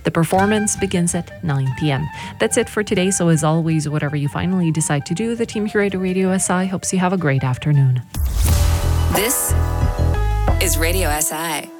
The performance begins at 9 p.m. That's it for today. So as always, whatever you finally decide to do, the team here at Radio SI hopes you have a great afternoon. This is Radio SI.